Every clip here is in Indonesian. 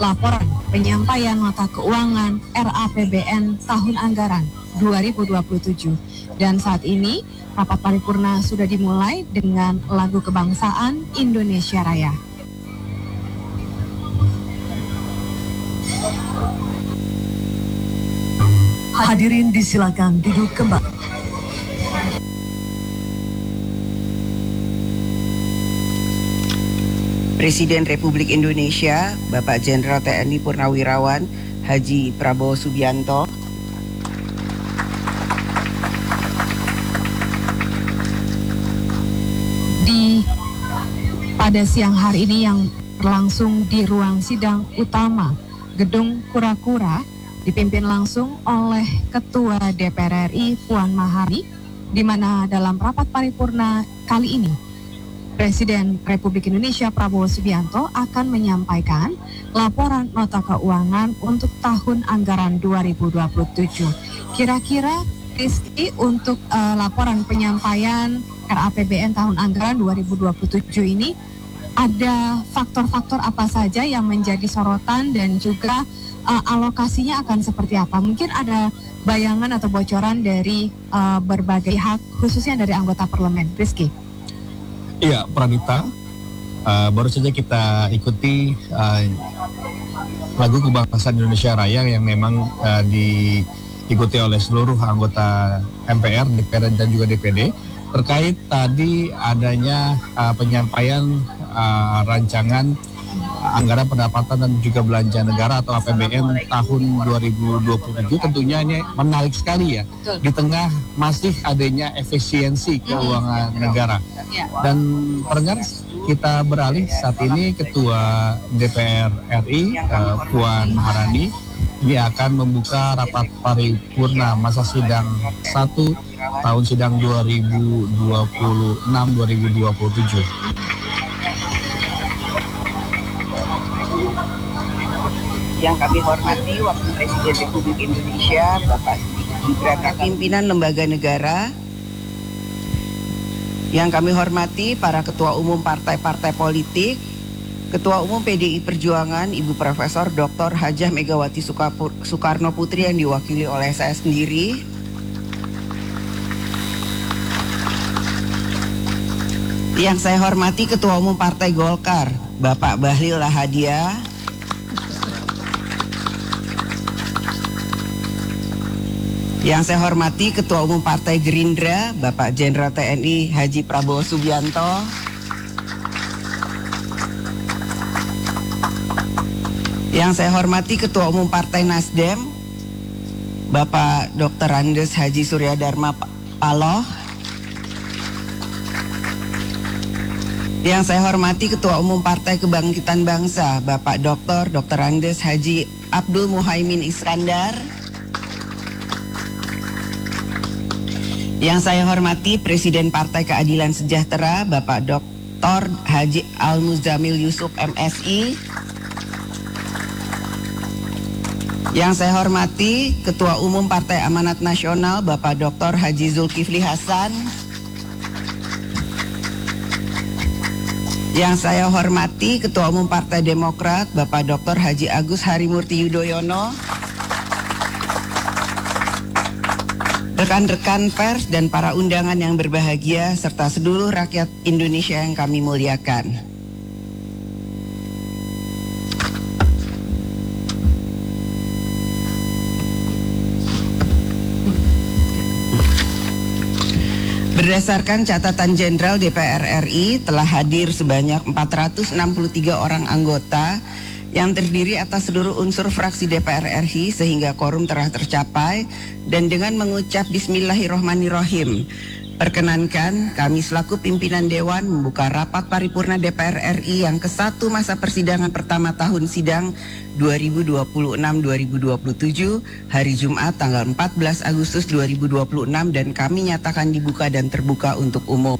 laporan penyampaian nota keuangan RAPBN tahun anggaran 2027. Dan saat ini rapat paripurna sudah dimulai dengan lagu kebangsaan Indonesia Raya. Hadirin disilakan duduk kembali. Presiden Republik Indonesia, Bapak Jenderal TNI Purnawirawan Haji Prabowo Subianto, pada siang hari ini yang berlangsung di ruang sidang utama Gedung Kura-Kura dipimpin langsung oleh Ketua DPR RI Puan Maharani, di mana dalam rapat paripurna kali ini Presiden Republik Indonesia Prabowo Subianto akan menyampaikan laporan nota keuangan untuk tahun anggaran 2027. Kira-kira Rizky, untuk laporan penyampaian RAPBN tahun anggaran 2027 ini ada faktor-faktor apa saja yang menjadi sorotan dan juga alokasinya akan seperti apa? Mungkin ada bayangan atau bocoran dari berbagai hak, khususnya dari anggota parlemen. Rizky. Iya, Pranita, baru saja kita ikuti lagu kebangsaan Indonesia Raya yang memang diikuti oleh seluruh anggota MPR, DPR dan juga DPD terkait tadi adanya penyampaian rancangan anggaran pendapatan dan juga belanja negara atau APBN tahun 2027. Tentunya ini menarik sekali ya. Betul. Di tengah masih adanya efisiensi keuangan negara. Dan pendengar, kita beralih saat ini Ketua DPR RI Puan Maharani ini akan membuka rapat paripurna masa sidang 1 tahun sidang 2026-2027. yang kami hormati Wakil Presiden Republik Indonesia, Bapak Gibran, pimpinan lembaga negara, yang kami hormati para ketua umum partai-partai politik, Ketua Umum PDI Perjuangan Ibu Profesor Dr. Hajah Megawati Soekarno Putri yang diwakili oleh saya sendiri, yang saya hormati Ketua Umum Partai Golkar Bapak Bahlil Lahadalia, yang saya hormati Ketua Umum Partai Gerindra Bapak Jenderal TNI Haji Prabowo Subianto, yang saya hormati Ketua Umum Partai Nasdem Bapak Dr. Andes Haji Surya Dharma Paloh, yang saya hormati Ketua Umum Partai Kebangkitan Bangsa Bapak Dr. Andes Haji Abdul Muhaimin Iskandar, yang saya hormati Presiden Partai Keadilan Sejahtera Bapak Dr. Haji Al-Muzamil Yusuf MSI, yang saya hormati Ketua Umum Partai Amanat Nasional Bapak Dr. Haji Zulkifli Hasan, yang saya hormati Ketua Umum Partai Demokrat Bapak Dr. Haji Agus Harimurti Yudhoyono, rekan-rekan pers dan para undangan yang berbahagia, serta seluruh rakyat Indonesia yang kami muliakan. Berdasarkan catatan Jenderal DPR RI, telah hadir sebanyak 463 orang anggota yang terdiri atas seluruh unsur fraksi DPR RI sehingga quorum telah tercapai, dan dengan mengucap Bismillahirrohmanirrohim, perkenankan kami selaku pimpinan Dewan membuka rapat paripurna DPR RI yang ke-1 masa persidangan pertama tahun sidang 2026-2027 hari Jumat tanggal 14 Agustus 2026, dan kami nyatakan dibuka dan terbuka untuk umum.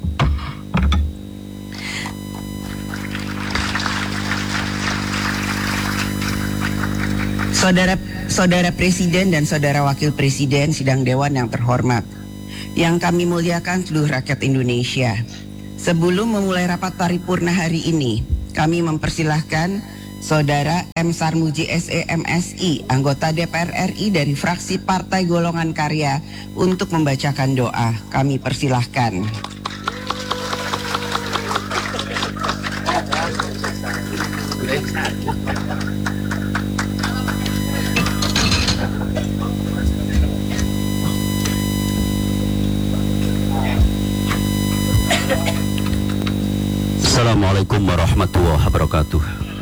Saudara Presiden dan Saudara Wakil Presiden Sidang Dewan yang terhormat, yang kami muliakan seluruh rakyat Indonesia. Sebelum memulai rapat paripurna hari ini, kami mempersilahkan Saudara M. Sarmuji SE MSI, anggota DPR RI dari fraksi Partai Golongan Karya, untuk membacakan doa. Kami persilahkan. Assalamualaikum warahmatullahi wabarakatuh.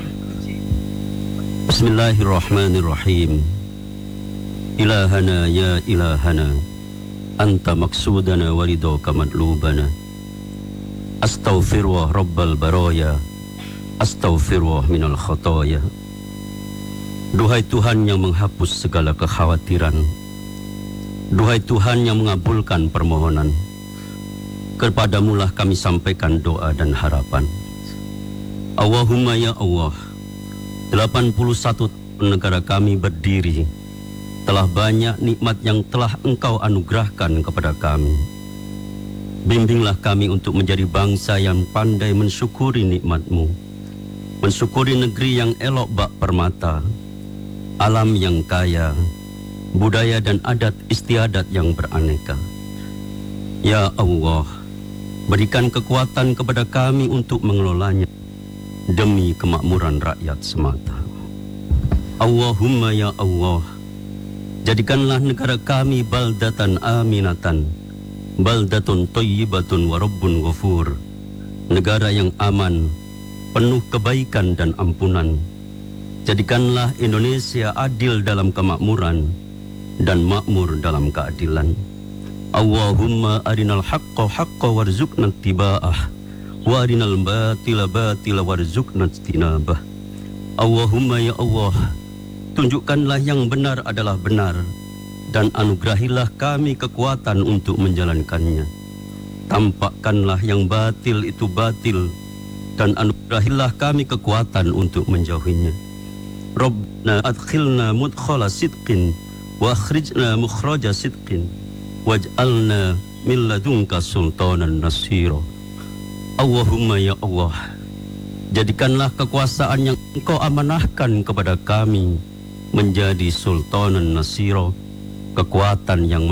Bismillahirrahmanirrahim. Ilahana ya ilahana, anta maksudana walidaka madlubana. Astaghfirullah rabbal baraya, astaghfirullah minal khotoya. Duhai Tuhan yang menghapus segala kekhawatiran, duhai Tuhan yang mengabulkan permohonan, kepadamulah kami sampaikan doa dan harapan. Allahumma ya Allah, 81 negara kami berdiri, telah banyak nikmat yang telah Engkau anugerahkan kepada kami. Bimbinglah kami untuk menjadi bangsa yang pandai mensyukuri nikmat-Mu, mensyukuri negeri yang elok bak permata, alam yang kaya, budaya dan adat istiadat yang beraneka. Ya Allah, berikan kekuatan kepada kami untuk mengelolanya demi kemakmuran rakyat semata. Allahumma ya Allah, jadikanlah negara kami baldatan aminatan, baldatun thayyibatun wa rabbun ghafur, negara yang aman, penuh kebaikan dan ampunan. Jadikanlah Indonesia adil dalam kemakmuran dan makmur dalam keadilan. Allahumma arinal haqqa haqqa warzuqna ittiba'ah, wa arinal batila batila warzuqna ijtinabah. Allahumma ya Allah, tunjukkanlah yang benar adalah benar dan anugerahilah kami kekuatan untuk menjalankannya. Tampakkanlah yang batil itu batil dan anugerahilah kami kekuatan untuk menjauhinya. Rabbana adkhilna mudkhala sidqin wa akhrijna mukhraja sidqin waj'alna min ladunka sultanan nasira. Allahumma ya Allah, jadikanlah kekuasaan yang Engkau amanahkan kepada kami menjadi sultanan nasira, kekuatan yang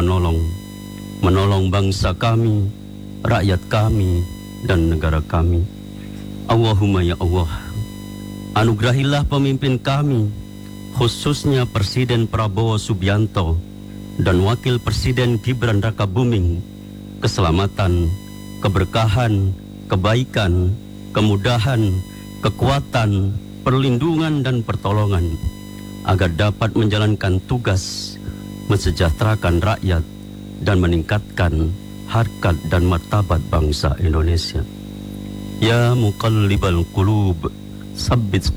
menolong bangsa kami, rakyat kami, dan negara kami. Allahumma ya Allah, anugerahilah pemimpin kami, khususnya Presiden Prabowo Subianto dan Wakil Presiden Gibran Rakabuming, keselamatan, keberkahan, kebaikan, kemudahan, kekuatan, perlindungan dan pertolongan, agar dapat menjalankan tugas mensejahterakan rakyat dan meningkatkan harkat dan martabat bangsa Indonesia. Ya muqallibal qulub, sabbit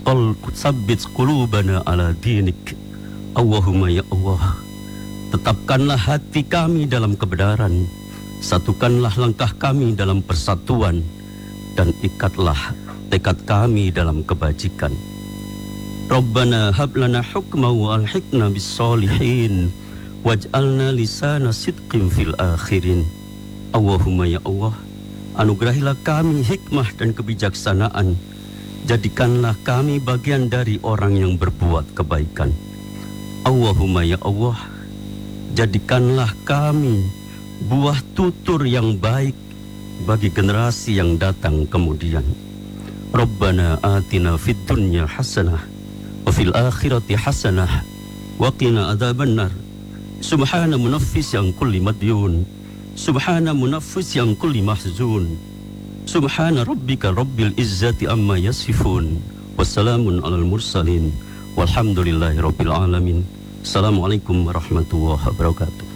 qulubana ala dinik. Allahumma ya Allah, tetapkanlah hati kami dalam kebenaran, satukanlah langkah kami dalam persatuan, dan ikatlah tekad kami dalam kebajikan. Rabbana hablana hukma wa alhiqna bis solihin waj'alna lisana sidqin fil akhirin. Allahumma ya Allah, anugerahilah kami hikmah dan kebijaksanaan, jadikanlah kami bagian dari orang yang berbuat kebaikan. Allahumma ya Allah, jadikanlah kami buah tutur yang baik bagi generasi yang datang kemudian. Rabbana atina fid dunya hasanah wa fil akhirati hasanah wa qina adzabannar. Subhana munaffis yang kulli madyun, subhana munaffis yang kulli mahzun, subhana rabbika rabbil izzati amma yasifun, wassalamun alal mursalin, walhamdulillahi rabbil alamin. Assalamualaikum warahmatullahi wabarakatuh.